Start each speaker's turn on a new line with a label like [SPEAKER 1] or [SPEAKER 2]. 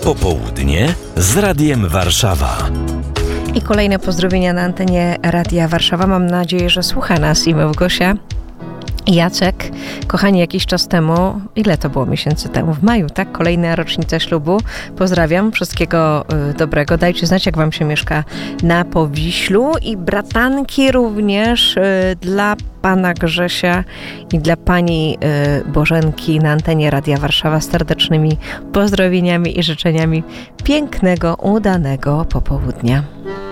[SPEAKER 1] Popołudnie z Radiem Warszawa.
[SPEAKER 2] I kolejne pozdrowienia na antenie Radia Warszawa. Mam nadzieję, że słucha nas i Małgosia, i Jacek. Kochani, jakiś czas temu, ile to było miesięcy temu? W maju, tak? Kolejna rocznica ślubu. Pozdrawiam, wszystkiego dobrego. Dajcie znać, jak wam się mieszka na Powiślu. I bratanki również dla pana Grzesia i dla pani Bożenki na antenie Radia Warszawa serdecznymi pozdrowieniami i życzeniami pięknego, udanego popołudnia.